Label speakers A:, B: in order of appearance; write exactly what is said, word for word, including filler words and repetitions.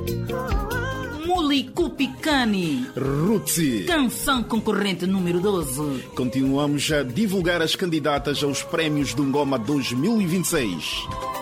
A: Mulicupicani,
B: Rootsy.
A: canção concorrente número doze.
B: Continuamos a divulgar as candidatas aos prémios do Ngoma dois mil e vinte e seis.